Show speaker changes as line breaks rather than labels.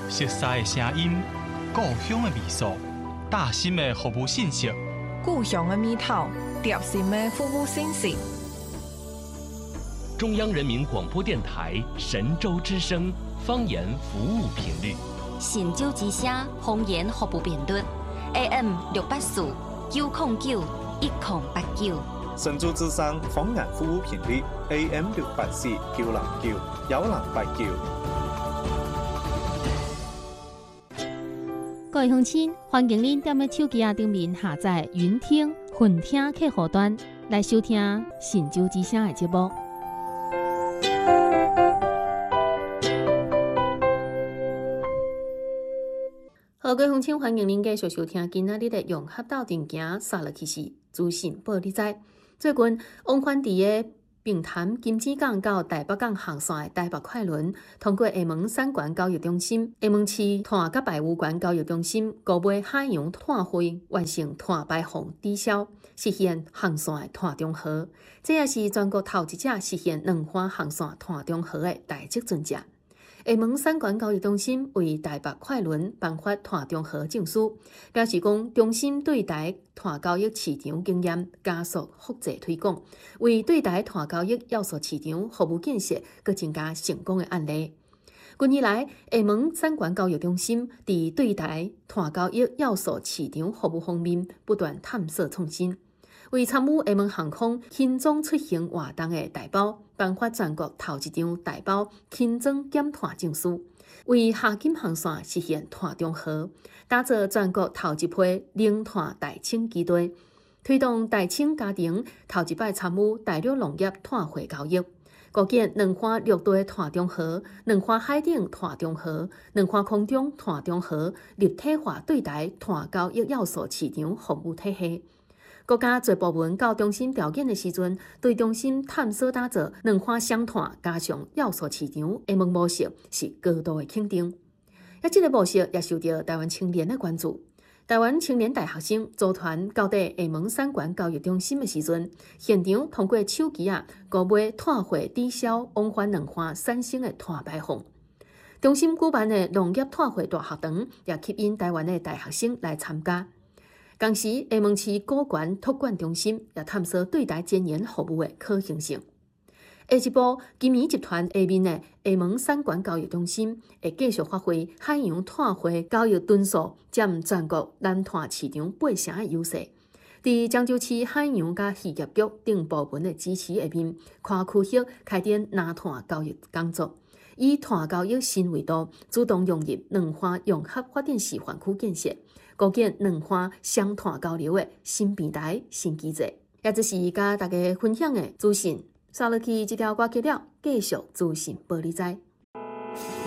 熟悉的声音，故乡的味素，大心的服务信息，
故乡的味道，贴心的服务信息。
中央人民广播电台神州之声方言服务频率，
神州之声方言服务频率 AM 684 909 1089。
神州之声方言服務頻率 AM 684 909 1089。
各位鄉親，歡迎您踮咧手機上面下載雲聽、雲聽客戶端來收聽神州之聲的節目。好，各位鄉親，歡迎您繼續收聽今仔日的融合鬥陣行殺戮其事資訊報你知。最近，往返地的平潭金子港到台北港航線的台北快輪，通過廈門產官交易中心、廈門市碳甲排污管交易中心高尾海洋碳匯完成碳排放抵消，實現航線的碳中和。這也是全國頭一隻實現兩環航線碳中和的大積專家。廈門產官交易中心為台北快輪頒發碳中和證書，表示講中心對台碳交易市場經驗加速複製推廣，為對台碳交易要素市場服務建設佫增加成功的案例。近年來，廈門產官交易中心佇對台碳交易要素市場服務方面不斷探索創新。為參與廈門航空輕裝出行活動的代包，頒發全國頭一張代包輕裝減碳證書，為下金航線實現碳中和，打造全國頭一批零碳代稱基地，推動代稱家庭頭一擺參與大陸農業碳匯交易，構建兩環陸地碳中和、兩環海頂碳中和、兩環空中碳中和立體化對台碳交易要素市場服務體系。國家做部門到中心調研的時陣，對中心探索打造兩環雙碳加上要素市場廈門模式是高度的肯定。這個模式也受到台灣青年的關注。台灣青年大學生組團到地廈門產官交易中心的時陣，現場通過手機購買碳匯抵消往返兩環產生的碳排放。中心舉辦的農業碳匯大學堂也吸引台灣的大學生來參加。同時，廈門市古管託管中心也探索對台前沿服務的可行性。下一步，金米集團下面的廈門產官交易中心會繼續發揮海洋碳匯交易噸數佔全國藍碳市場8成的優勢。在漳州市海洋甲漁業局等部門的支持下面，跨區域開展藍碳交易工作，以碳交易新維度主動融入兩環融合發展示範區建設。構建兩環雙碳交流的新平台、新機制，也就是甲大家分享的資訊。刷落去這條歌曲了，繼續資訊報你知。